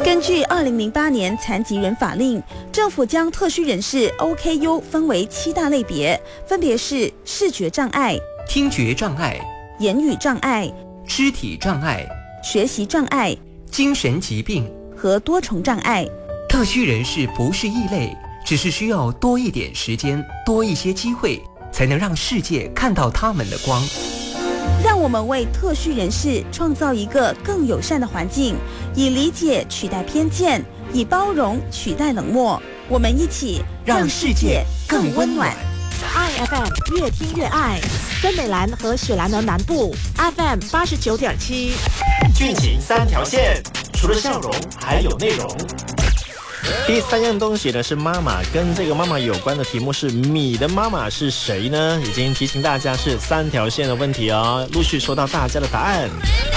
根据2008年残疾人法令，政府将特需人士 OKU 分为7大类别，分别是视觉障碍、 听觉障碍、 言语障碍、 肢体障碍、 学习障碍、 精神疾病和多重障碍。 特需人士不是异类，只是需要多一点时间，多一些机会，才能让世界看到他们的光。 让我们为特需人士创造一个更友善的环境，以理解取代偏见，以包容取代冷漠。我们一起让世界更温暖。 IFM 越听越爱，森美兰和雪兰莪南部 FM 89.7， 俊情3条线，除了笑容还有内容。第3样东西呢是妈妈，跟这个妈妈有关的题目是米的妈妈是谁呢？已经提醒大家是3条线的问题哦，陆续收到大家的答案。